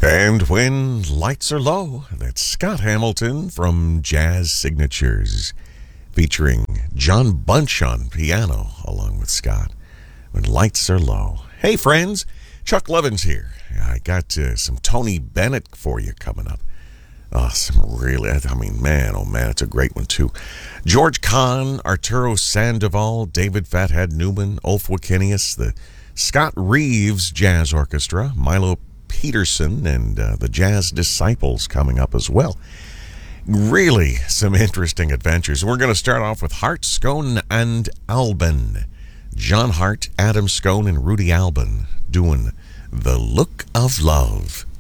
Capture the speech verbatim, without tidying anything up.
And when lights are low, that's Scott Hamilton from Jazz Signatures, featuring John Bunch on piano along with Scott. When lights are low. Hey friends, Chuck Levins here. I got uh, some Tony Bennett for you coming up. Oh, some really, I mean, man, oh man, it's a great one too. George Kahn, Arturo Sandoval, David Fathead Newman, Ulf Wikinius, the Scott Reeves Jazz Orchestra, Milo Peterson, and uh, the Jazz Disciples coming up as well. Really some interesting adventures. We're going to start off with Hart, Scone, and Albin. John Hart, Adam Scone, and Rudy Albin doing The Look of Love.